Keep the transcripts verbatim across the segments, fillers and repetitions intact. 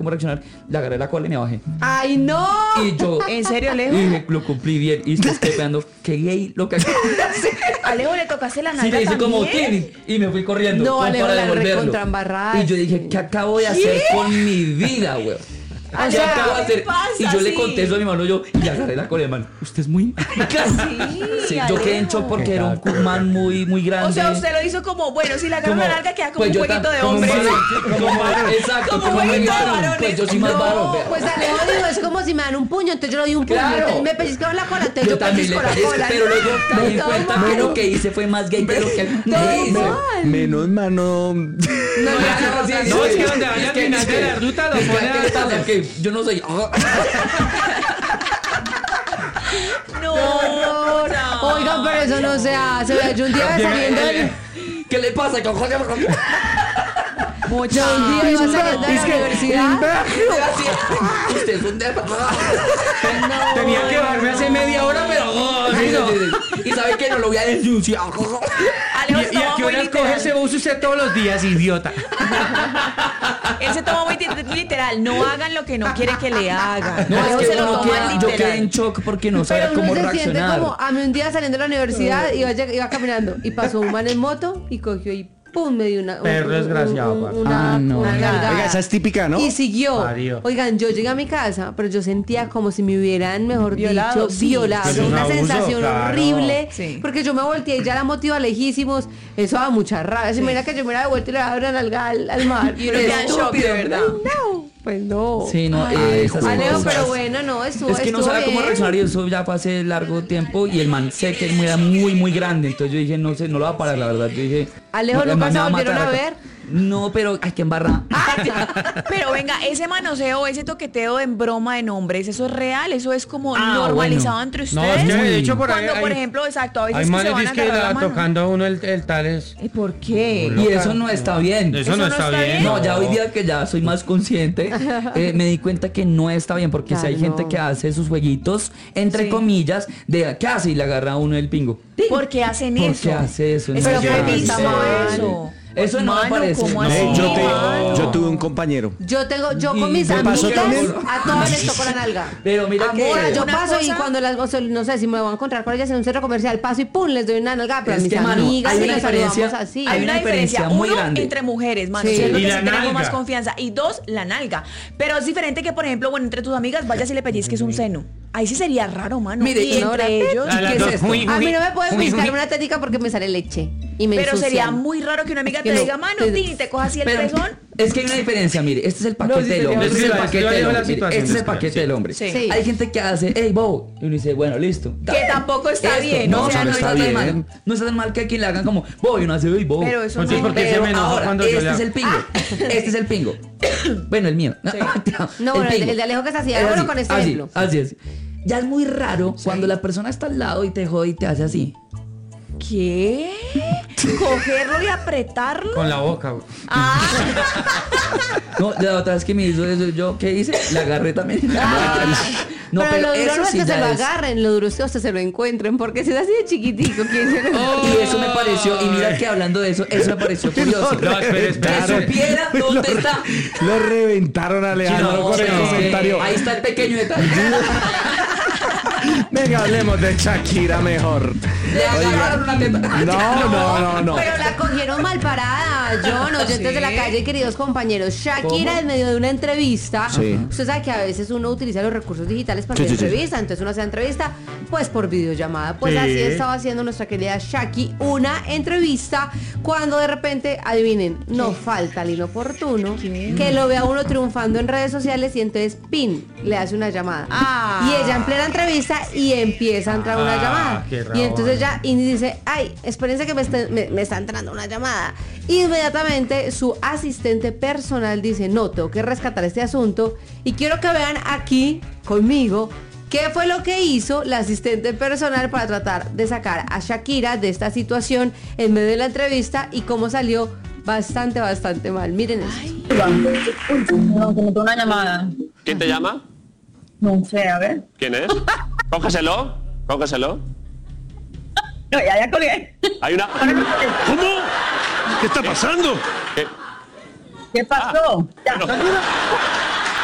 cómo reaccionar, le agarré la cola y me bajé. ¡Ay, no! Y yo... ¿En serio, Alejo? Y dije, lo cumplí bien. Y estoy pegando, qué gay lo que acabo de hacer. Alejo, ¿le tocaste la nalga Sí, le hice también? como tin y me fui corriendo. No, como Alejo, para la devolverlo. recontraembarrada. Y yo dije, ¿qué acabo de hacer con mi vida, güey? O ¿Qué sea, acabo de hacer? pasa, Y yo le sí. conté eso a mi mano yo y le agarré la cola, hermano. Usted es muy marica. Sí, Sí, yo quedé en Alejo. shock porque era un man muy, muy grande. O sea, usted lo hizo como, bueno, si le agarro Como- la nalga queda como pues un yo jueguito tam- de como un hombres. varón, como un varón, exacto, Como como un jueguito de varón. varones. Pues yo soy más No, varón, vea. pues Alejo dijo, es como si me dan un puño, entonces yo le doy un puño. Claro. Entonces me pellizcaron la cola, entonces Yo yo, también le pellizco la pellizco, cola. pero luego caí en Todo cuenta mal. que lo que hice fue más gay que lo que Todo hice. mal. Menos mano. No, no, no, sí, no, sí, No, es sí. que donde vaya al que- final es de que- la ruta lo es que- pone a- ¿qué pasa? Que yo no soy... No, horror. no. Oigan, pero eso no se hace. Vea, yo un día iba saliendo del... ¿Qué le pasa? Yo un día iba saliendo de la universidad. Usted es un de... Tenía que bajarme hace media hora, pero... oh, sí, no. Y sabe que no lo voy a denunciar. Alejo ¿Y, se y a toma qué muy horas coge literal. ese bus usted todos los días, idiota? Él se toma muy ti- literal. No hagan lo que no quiere que le hagan. No, Alejo es que se lo uno toma queda- yo quedé en literal. shock porque no sabía Pero uno cómo se siente reaccionar. como, a mí un día saliendo de la universidad iba, lleg- iba caminando y pasó un man en moto y cogió y pum, me dio una, un- Perro un- desgraciado, un- parce. una, Ah, no. una nalgada. Oiga, esa es típica, ¿no? Y siguió. Parió. Oigan, yo llegué a mi casa, pero yo sentía como si me hubieran, mejor Violado, dicho, sí. violado. Es un una abuso, sensación claro. horrible. Sí. Porque yo me volteé y ya la moto iba lejísimos. Eso da mucha rabia. Se mira que yo me hubiera devuelto y le daba una nalgada al, al mar. Y uno queda en shock, de Estúpido. verdad. No, pues no. Sí, no, eh, esas Alejo, cosas. pero bueno, no, estuvo, Es que no estuvo sabía cómo bien. reaccionar y eso ya fue hace largo tiempo y el man sé que era muy muy grande, entonces yo dije, no sé, no lo va a parar, la verdad. Yo dije, Alejo, no, el ¿nunca man se me va volvieron matar a acá. ver? No, pero ay, qué embarrada. Pero venga, ese manoseo, ese toqueteo en broma de nombres, ¿eso es real? ¿Eso es como Ah, normalizado bueno. entre No, ustedes? es que de hecho por ahí Cuando, por hay- ejemplo, exacto, a veces Hay que se manes van a dice que agarrar la la mano. tocando a uno el, el tales. ¿Y por qué? Y eso no está bien. Eso, no está bien. No, ya hoy día que ya soy más consciente, eh, me di cuenta que no está bien, porque si hay Claro, gente no. que hace sus jueguitos, entre Sí. comillas, de ¿qué hace? Y le agarra a uno el pingo. ¿Por qué hacen ¿Por eso? qué hace eso? Eso No, es Pero ya que no está sé. mal. eso. Eso no me Mano, parece. ¿cómo No, así? yo, te- Mano. yo tuve un compañero. Yo tengo, yo con Y mis me amigas, pasó también. a todas les toco la nalga. Pero mira que... Ahora yo Una paso y cosa- cuando las, o sea, no sé si me voy a encontrar con ellas en un centro comercial, paso y pum, les doy una nalga, pero Es a mis que, mano, amigas hay y una nos saludamos diferencia- así. Hay una diferencia, muy uno, grande. entre mujeres, mano, Sí. ¿cierto? Y Que la sí tenemos nalga. más confianza. Y dos, la nalga. Pero es diferente que, por ejemplo, bueno, entre tus amigas vayas y le pellizques un seno. Ahí sí sería raro, mano. Mire, y no, entre la- ellos... A las ¿qué es dos, esto? uy, A mí uy, no me pueden uy, piscar uy. una tética porque me sale leche y me Pero sería ensucian. muy raro que una amiga Que te no. diga, mano, Pero- Tini, te coja así el Pero pezón. es que hay una diferencia, mire, este es el paquete sí, del hombre, este es el describa, paquete describa del la hombre, mire, situación, este es el describa, paquete sí. del hombre. Sí. Sí. Hay gente que hace, hey, bobo, y uno dice, bueno, listo. Que tampoco está Esto, bien, no, o sea, no, no está está tan bien. mal. No está tan mal que a quien le hagan como, bobo, y uno hace, hey, bobo. Pero eso Entonces, no... ¿por qué se Pero me enoja ahora, cuando yo este le es hago? el pingo. Este es el pingo. Bueno, el mío. No, bueno, el, pingo. el de Alejo que se hacía, Es bueno, así, con este así, ejemplo. Así es. Ya es muy raro cuando la persona está al lado y te jode y te hace así. ¿Qué? ¿Cogerlo y apretarlo? Con la boca, güey. Ah, No, la otra vez que me hizo eso, yo, ¿qué hice? La agarré también. No, pero, pero, lo duro eso no es sí que se ya lo es- agarren, lo duro es que ustedes se lo encuentren, porque si es así de chiquitico, ¿quién se lo Y eso me pareció, y mira que hablando de eso, eso me pareció curioso. No, espere, espere, Que espere. supiera dónde está. Lo reventaron a Alejandro No, con el pero es que comentario. ahí está el pequeño detalle. Venga, hablemos de Shakira mejor. Le agarraron una teta. No, no, no, no. Pero la cogieron mal parada, John, oyentes Sí. de la calle, queridos compañeros. Shakira, ¿Cómo? en medio de una entrevista, Sí. usted sabe que a veces uno utiliza los recursos digitales para Sí, hacer sí, sí. entrevista, entonces uno hace entrevista, pues por videollamada. Pues Sí. así estaba haciendo nuestra querida Shaki una entrevista, cuando de repente, adivinen, no falta el inoportuno, que lo vea uno triunfando en redes sociales y entonces, pin, le hace una llamada. Ah. Y ella en plena entrevista y empieza a entrar una Ah, llamada. qué Y rabón. entonces ya y dice, ay, espérense que me, está- me- me está entrando una llamada. Inmediatamente su asistente personal dice, no, tengo que rescatar este asunto y quiero que vean aquí conmigo qué fue lo que hizo la asistente personal para tratar de sacar a Shakira de esta situación en medio de la entrevista y cómo salió bastante, bastante mal. Miren esto. No, que me tengo una llamada. ¿Quién te llama? No sé, a ver. ¿Quién es? Cógeselo, cógeselo. No, ya, ya colgué. Hay una... ¿Cómo? ¿Qué está pasando? ¿Qué? ¿Qué pasó? Ya. No.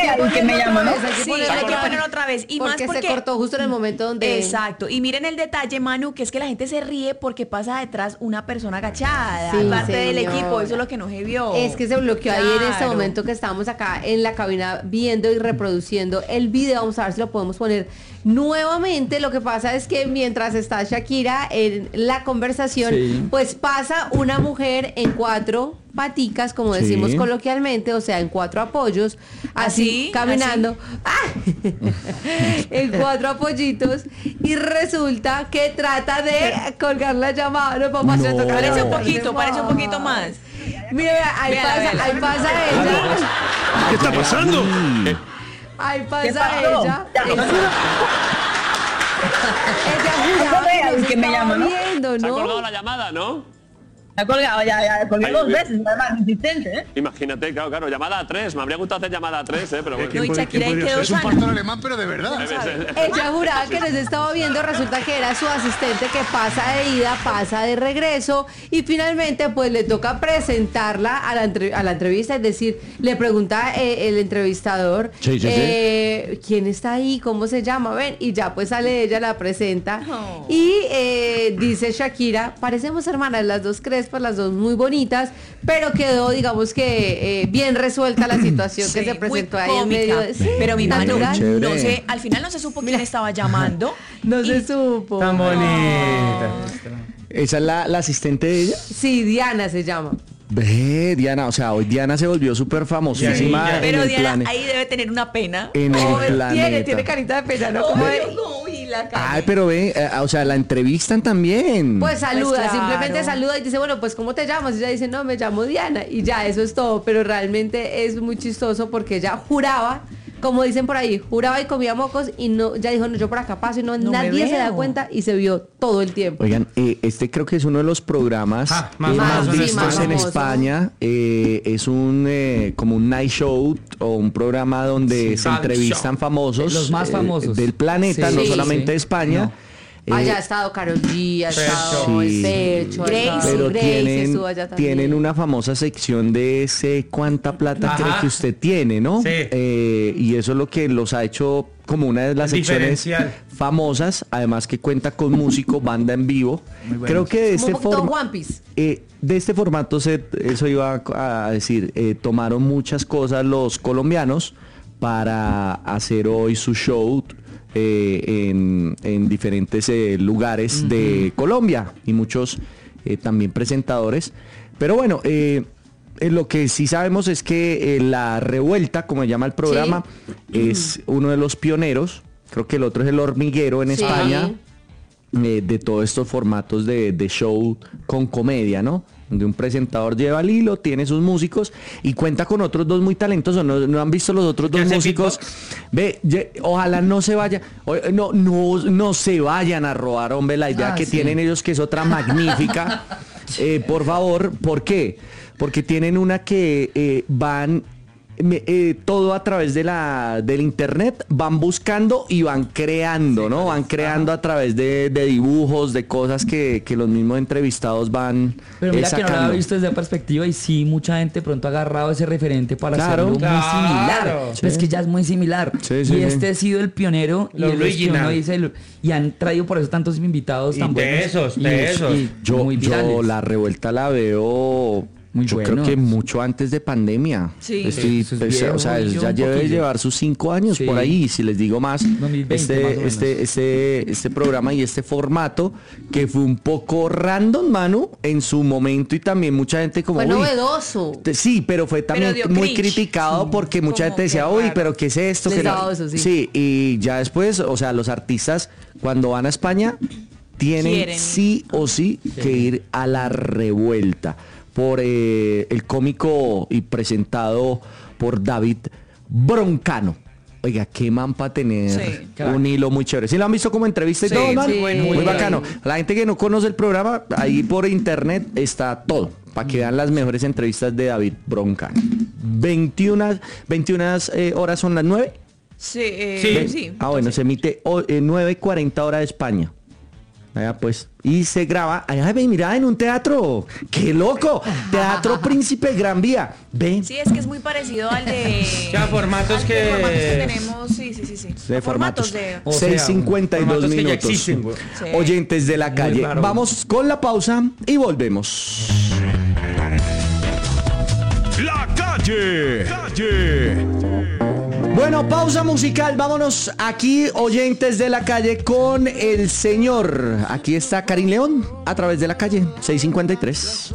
ahí que me llama, ¿no? Hay que Sí, ponerlo hay que otra vez. ponerlo otra vez. Y más porque porque se cortó justo en el momento donde... Exacto. Y miren el detalle, Manu, que es que la gente se ríe porque pasa detrás una persona agachada, Sí, parte del señora. equipo. Eso es lo que no se vio. Es que se bloqueó ahí en este Claro. momento que estábamos acá en la cabina viendo y reproduciendo el video. Vamos a ver si lo podemos poner nuevamente. Lo que pasa es que mientras está Shakira en la conversación, Sí. pues pasa una mujer en cuatro paticas, como Sí. decimos coloquialmente, o sea, en cuatro apoyos, así, ¿Así? caminando, ¡Ah! en cuatro apoyitos, y resulta que trata de colgar la llamada. No, papá, se No. toca la Parece un mano, poquito, parece un poquito mamá. más. Mira, vea, ahí Véala, pasa, véala. ahí pasa ella. ¿Qué está pasando? Ahí ¿Qué pasa pasó? ella. Ya. Ella juraba Ay, que nos que me estaba llama, ¿no? viendo, Se ha colgado ¿no? la llamada, ¿no? Ha colgado, ya, ya, colgué Ay, dos Dios. veces, además, insistente, ¿eh? Imagínate, claro, claro, llamada a tres. Me habría gustado hacer llamada a tres, ¿eh? Pero bueno. No, y Shakira ahí quedó Es un sana. pastor alemán, pero de verdad. Ella juraba que nos estaba viendo, resulta que era su asistente que pasa de ida, pasa de regreso y finalmente pues le toca presentarla a la, entre- a la entrevista, es decir, le pregunta eh, el entrevistador Sí, sí, sí. eh, quién está ahí, cómo se llama, ven, y ya pues sale ella, la presenta Oh. y eh, dice Shakira, parecemos hermanas, las dos crespas, las dos muy bonitas, pero quedó digamos que eh, bien resuelta la situación que Sí, se muy presentó ahí en cómica. medio de... Sí, Pero mi Manu, natural. Chévere. no sé, al final no se supo quién estaba llamando. No se supo. Tan bonita. ¿Esa es la, la asistente de ella? Sí, Diana se llama. Ve, Diana, o sea, hoy Diana se volvió súper famosísima Ya, ya. en Pero el Diana plan. ahí debe tener una pena. En el Oh, tiene, planeta. tiene carita de pena, ¿no? Como de- Uy, la cara. Ay, pero ve, eh, o sea, la entrevistan también. Pues saluda, Pues claro. simplemente saluda y dice, bueno, pues ¿cómo te llamas? Y ella dice, no, me llamo Diana. Y ya, eso es todo. Pero realmente es muy chistoso porque ella juraba, como dicen por ahí, juraba y comía mocos y no, ya dijo, no, yo por acá paso y no, No me nadie se da veo. cuenta y se vio todo el tiempo. Oigan, eh, este creo que es uno de los programas Ah, eh, más más, famoso en vistos España. en Famoso. España. Eh, es un eh, como un night show o un programa donde Sí. se Talk entrevistan show. famosos, Los más eh, famosos. del planeta, Sí. no Sí, solamente sí. de España. No. Eh, Allá ha estado Karol G, ha Pecho. estado el Sí. Pecho, ha Grace, estado- pero Grace tienen, estuvo allá también. tienen una famosa sección de ese cuánta plata Ajá. cree que usted tiene, ¿no? Sí. Eh, y eso es lo que los ha hecho como una de las El secciones diferencial. famosas, además que cuenta con músico, banda en vivo. Muy buenos. Creo que de Como este un poquito forma... One Piece. Eh, de este formato, se, eso iba a decir, eh, tomaron muchas cosas los colombianos para hacer hoy su show eh, en, en diferentes eh, lugares de Colombia y muchos eh, también presentadores. Pero bueno, eh, eh, lo que sí sabemos es que eh, La Revuelta, como se llama el programa, es uno de los pioneros. Creo que el otro es El Hormiguero en Sí. España. Eh, de todos estos formatos de, de show con comedia, ¿no? Donde un presentador lleva el hilo, tiene sus músicos y cuenta con otros dos muy talentosos. ¿No, no han visto los otros ¿Qué dos hace músicos? Ve, ye- ojalá no se vaya, o- no, no, no se vayan a robar, hombre, la idea Ah, que sí. tienen ellos, que es otra magnífica. Eh, por favor, ¿por qué? Porque tienen una que eh, van me- eh, todo a través de la del internet, van buscando y van creando, ¿no? Van creando a través de, de dibujos, de cosas que, que los mismos entrevistados van Pero eh, mira que no lo sacando. había visto desde la perspectiva y sí, mucha gente pronto ha agarrado ese referente para Claro. hacerlo muy Claro. similar. Sí. Pero es que ya es muy similar. Sí, sí, y sí. este ha sido el pionero y Lo el que uno original. dice, lo- y han traído por eso tantos invitados Y tan buenos. tesos, y- tesos. y Yo, muy yo virales. la revuelta la veo Muy yo bueno. creo que mucho antes de pandemia. Sí. Estoy- Eso es pues, viejo, o sea, yo ya un debe poquillo. llevar sus cinco años Sí. por ahí, si les digo más. dos mil veinte este, más o menos. este, este, este programa y este formato que fue un poco random, Manu, en su momento y también mucha gente como... Fue "Uy, novedoso. te- Sí, pero fue también dio muy cringe. criticado porque mucha como gente decía, que uy, raro". pero ¿qué es esto? Les Que no-". daba oso, sí. y ya después, o sea, los artistas cuando van a España tienen Quieren. sí o sí que ir a La Revuelta por eh, el cómico y presentado por David Broncano. Oiga, qué man para tener Sí. un hilo muy chévere. ¿Sí lo han visto como entrevista y Sí, todo, man? sí, muy, muy bacano. bien. La gente que no conoce el programa, ahí por internet está todo, para que vean las mejores entrevistas de David Broncano. veintiuna, veintiuna eh, horas son las nueve. Sí, eh, Sí. sí. Ah, bueno, se emite oh, eh, nueve cuarenta hora de España. Allá pues. Y se graba, allá ven, mira, en un teatro. ¡Qué loco! Teatro Príncipe Gran Vía. Ven. Sí, es que es muy parecido al de... Ya, formatos al de que- formatos que tenemos, sí, sí, sí. sí. De formatos. de... O sea, seis cincuenta y dos formatos que ya minutos. existen, güey. Sí. Oyentes de la calle. raro. Vamos con la pausa y volvemos. La calle. Calle. Bueno, pausa musical. Vámonos aquí, oyentes de la calle, con el señor. Aquí está Karim León a través de la calle seiscientos cincuenta y tres.